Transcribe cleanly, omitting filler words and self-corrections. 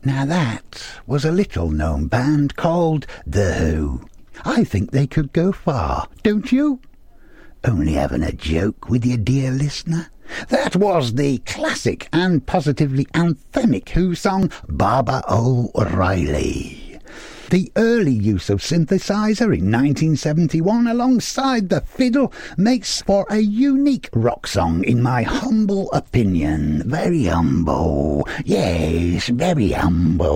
Now that was a little-known band called The Who. I think they could go far, don't you? Only having a joke with you, dear listener. That was the classic and positively anthemic Who song Baba O'Reilly. The early use of synthesizer in 1971 alongside the fiddle makes for a unique rock song in my humble opinion. Very humble. Yes, very humble.